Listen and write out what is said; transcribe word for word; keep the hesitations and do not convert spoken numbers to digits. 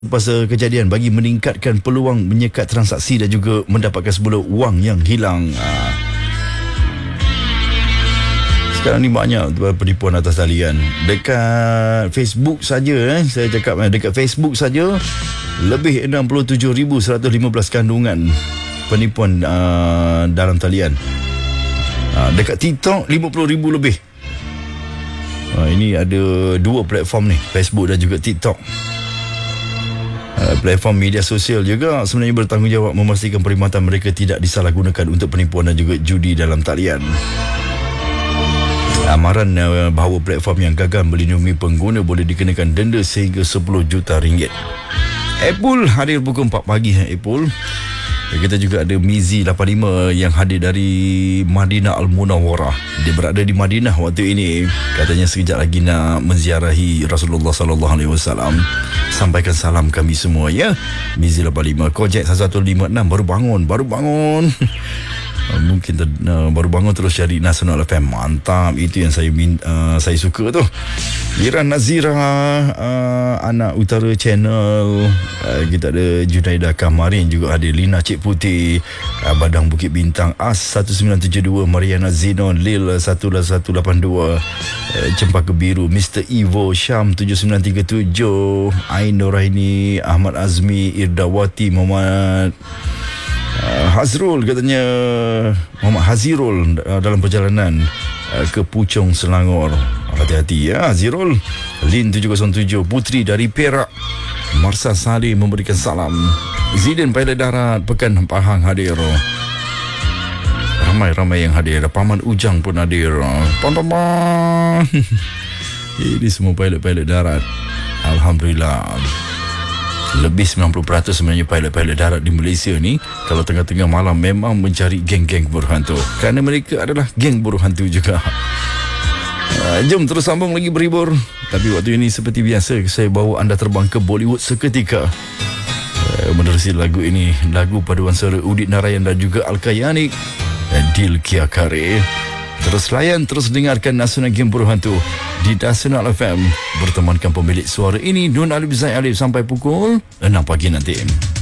pasal kejadian bagi meningkatkan peluang menyekat transaksi dan juga mendapatkan semula wang yang hilang. Sekarang ni banyak penipuan atas talian. Dekat Facebook saja, eh, saya cakap dekat Facebook saja lebih enam puluh tujuh ribu seratus lima belas kandungan penipuan uh, dalam talian. Uh, dekat TikTok lima puluh ribu lebih. Uh, ini ada dua platform ni, Facebook dan juga TikTok. Uh, platform media sosial juga sebenarnya bertanggungjawab memastikan perkhidmatan mereka tidak disalahgunakan untuk penipuan dan juga judi dalam talian. Amaran uh, bahawa platform yang gagal melindungi pengguna boleh dikenakan denda sehingga sepuluh juta ringgit. Apple hadir pukul empat pagi. Apple. Kita juga ada Mizi lapan lima yang hadir dari Madinah Al-Munawwarah. Dia berada di Madinah waktu ini. Katanya sekejap lagi nak menziarahi Rasulullah sallallahu alaihi wasallam. Sampaikan salam kami semua ya. Mizi lapan lima. Kojek satu lima enam baru bangun, baru bangun. Mungkin ter, uh, baru bangun terus cari Nasional F M. Mantap. Itu yang saya uh, saya suka tu. Iran Nazira, uh, Anak Utara Channel, uh, kita ada Junaidah Kamarin juga ada, Lina Cik Putih, uh, Badang Bukit Bintang, As satu sembilan tujuh dua, Mariana Zinon, Lil satu satu lapan dua, uh, Cempaka Biru, Mister Evo, Syam tujuh sembilan tiga tujuh, Ain Noraini, Ahmad Azmi, Irdawati, Muhammad Uh, Hazrul katanya, Muhammad Hazirul uh, dalam perjalanan uh, ke Puchong Selangor. Hati-hati ya Hazirul. Lin tujuh kosong tujuh, Putri dari Perak, Marsa Saleh memberikan salam. Zidin pilot darat Pekan Pahang hadir. Ramai-ramai yang hadir. Paman Ujang pun hadir. Pam-pam. Ini semua pilot-pilot darat. Alhamdulillah. Lebih sembilan puluh peratus sebenarnya pilot-pilot darat di Malaysia ni kalau tengah-tengah malam memang mencari geng-geng buruh hantu, kerana mereka adalah geng buruh hantu juga. Uh, jom terus sambung lagi berhibur. Tapi waktu ini seperti biasa saya bawa anda terbang ke Bollywood seketika. Uh, menerusi lagu ini, lagu paduan suara Udit Narayan dan juga Al-Kayanik, Dil Kia Kare. Terus layan, terus dengarkan Nasional Game Buruh Hantu di Nasional F M. Bertemankan pemilik suara ini Nun Alif Zaid Alif sampai pukul enam pagi nanti.